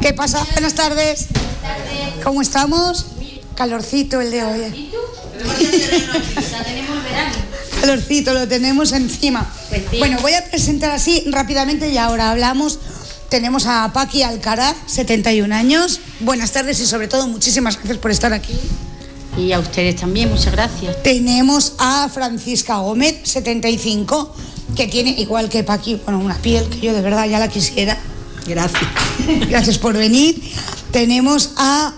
¿Qué pasa? Buenas tardes. ¿Cómo estamos? Calorcito el de hoy. Calorcito, lo tenemos encima. Bueno, voy a presentar así rápidamente y ahora hablamos. Tenemos a Paqui Alcaraz, 71 años. Buenas tardes y sobre todo muchísimas gracias por estar aquí. Y a ustedes también, muchas gracias. Tenemos a Francisca Gómez, 75, que tiene, igual que Paqui, bueno, una piel que yo de verdad ya la quisiera. Gracias. Gracias por venir. Tenemos a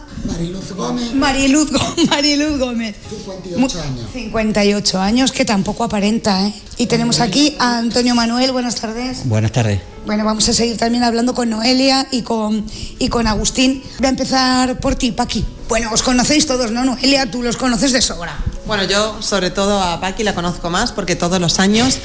Mariluz Gómez. Mariluz Gómez. 58 años. 58 años, que tampoco aparenta, ¿eh? Y tenemos aquí a Antonio Manuel. Buenas tardes. Buenas tardes. Bueno, vamos a seguir también hablando con Noelia y con Agustín. Voy a empezar por ti, Paqui. Bueno, os conocéis todos, ¿no? Noelia, tú los conoces de sobra. Bueno, yo sobre todo a Paqui la conozco más porque todos los años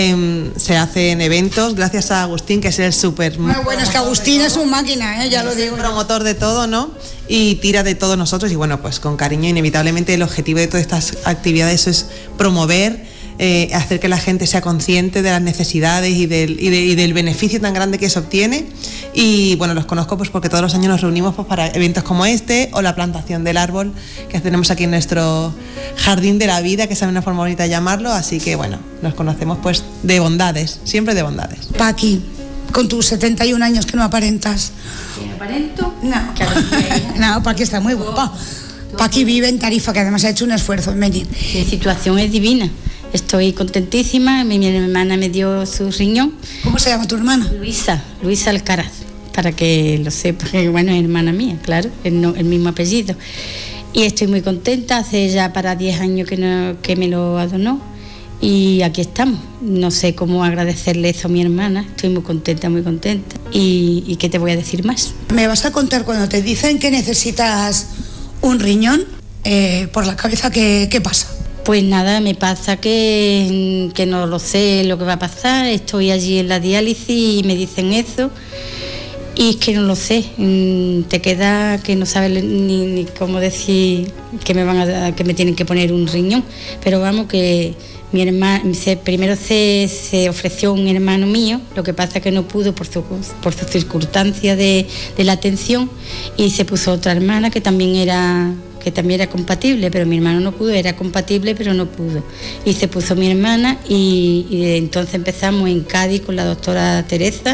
se hacen eventos gracias a Agustín, que es el súper... Bueno, es que Agustín es un máquina, ya lo digo. Promotor de todo, ¿no? Y tira de todos nosotros y bueno, pues con cariño, inevitablemente el objetivo de todas estas actividades es promover, hacer que la gente sea consciente de las necesidades y del beneficio tan grande que se obtiene. Y bueno, los conozco pues porque todos los años nos reunimos pues para eventos como este o la plantación del árbol que tenemos aquí en nuestro jardín de la vida, que es una forma bonita de llamarlo. Así que bueno, nos conocemos pues de bondades, siempre de bondades. Paqui, con tus 71 años que no aparentas. ¿No aparento? No. No, Paqui está muy guapa. Paqui vive en Tarifa, que además ha hecho un esfuerzo en venir. La situación es divina. Estoy contentísima. Mi hermana me dio su riñón. ¿Cómo se llama tu hermana? Luisa Alcaraz, para que lo sepa, que bueno, es hermana mía, claro, el mismo apellido. Y estoy muy contenta, hace ya para 10 años que me lo adonó y aquí estamos. No sé cómo agradecerle eso a mi hermana, estoy muy contenta, muy contenta. ¿Y qué te voy a decir más? ¿Me vas a contar cuando te dicen que necesitas un riñón por la cabeza, qué pasa? Pues nada, me pasa que no lo sé lo que va a pasar, estoy allí en la diálisis y me dicen eso y es que no lo sé, te queda que no sabes ni cómo decir que me tienen que poner un riñón, pero vamos que mi hermano, primero se ofreció un hermano mío, lo que pasa que no pudo por su circunstancia de la atención y se puso otra hermana que también era compatible, pero mi hermano no pudo, era compatible pero no pudo. Y se puso mi hermana y entonces empezamos en Cádiz con la doctora Teresa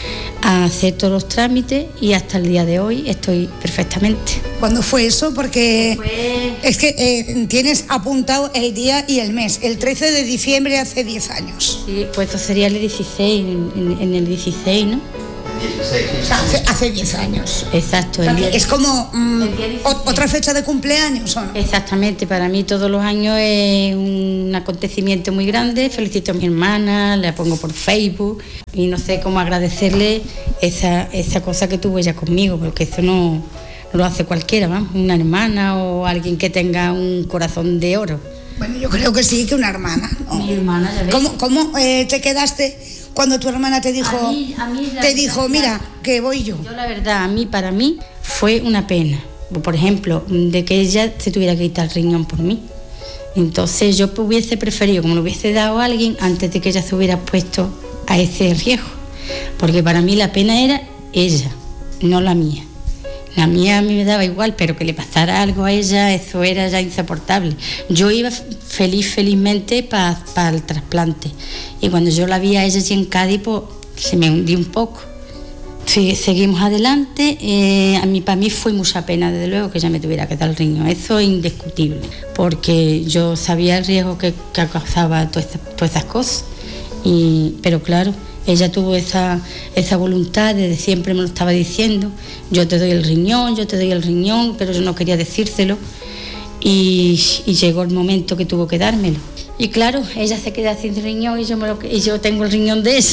a hacer todos los trámites y hasta el día de hoy estoy perfectamente. ¿Cuándo fue eso? Porque es que tienes apuntado el día y el mes, el 13 de diciembre hace 10 años. Sí, pues eso sería el 16, en el 16, ¿no? 16. O sea, hace 10 años. Exacto. O sea, es como otra fecha de cumpleaños, ¿o no? Exactamente, para mí todos los años es un acontecimiento muy grande. Felicito a mi hermana, la pongo por Facebook y no sé cómo agradecerle esa cosa que tuvo ella conmigo, porque eso no lo hace cualquiera, ¿no? Una hermana o alguien que tenga un corazón de oro. Bueno, yo creo que sí, que una hermana, ¿no? Mi hermana, ya ves. ¿Cómo te quedaste cuando tu hermana te dijo, A mí te dijo, mira, que voy yo? Yo la verdad, para mí fue una pena, por ejemplo, de que ella se tuviera que quitar el riñón por mí. Entonces yo hubiese preferido, como lo hubiese dado a alguien, antes de que ella se hubiera puesto a ese riesgo, porque para mí la pena era ella, no la mía. La mía a mí me daba igual, pero que le pasara algo a ella, eso era ya insoportable. Yo iba felizmente para el trasplante. Y cuando yo la vi a ella allí en Cádiz, pues se me hundió un poco. Sí, seguimos adelante. Para mí fue mucha pena, desde luego, que ella me tuviera que dar el riñón. Eso es indiscutible, porque yo sabía el riesgo que causaba todas esas cosas. Pero claro, ella tuvo esa voluntad, desde siempre me lo estaba diciendo, yo te doy el riñón, pero yo no quería decírselo y llegó el momento que tuvo que dármelo. Y claro, ella se queda sin riñón y yo tengo el riñón de ella.